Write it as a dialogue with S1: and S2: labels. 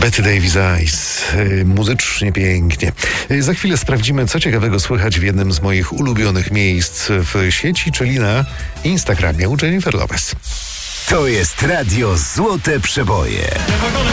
S1: Betty Davis Eyes. Muzycznie pięknie. Za chwilę sprawdzimy, co ciekawego słychać w jednym z moich ulubionych miejsc w sieci, czyli na Instagramie u Jennifer Lopez.
S2: To jest Radio Złote Przeboje.